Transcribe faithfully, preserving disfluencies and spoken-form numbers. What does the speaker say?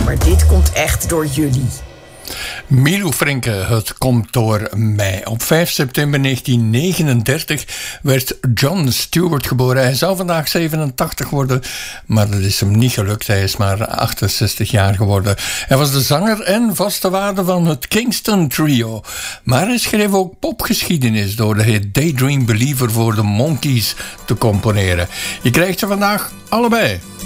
maar dit komt echt door jullie. Milou Frenke, het komt door mij. Op vijf september negentien negenendertig werd Jon Stewart geboren. Hij zou vandaag zevenentachtig worden, maar dat is hem niet gelukt. Hij is maar achtenzestig jaar geworden. Hij was de zanger en vaste waarde van het Kingston Trio. Maar hij schreef ook popgeschiedenis door de hit Daydream Believer voor de Monkees te componeren. Je krijgt ze vandaag allebei.